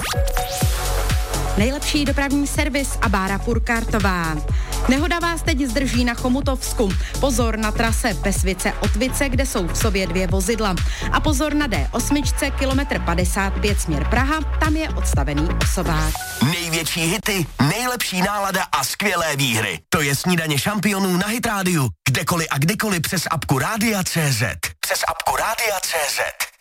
Nejlepší dopravní servis a Bára Purkartová. Nehoda vás teď zdrží na Chomutovsku. Pozor na trase Pesvice-Otvice, kde jsou v sobě 2 vozidla. A pozor na D8, kilometr 55 směr Praha, tam je odstavený osobák. Největší hity, nejlepší nálada a skvělé výhry. To je Snídaně šampionů na Hit rádiu. Kdekoliv a kdykoliv přes apku Rádia.cz. Přes apku Rádia.cz.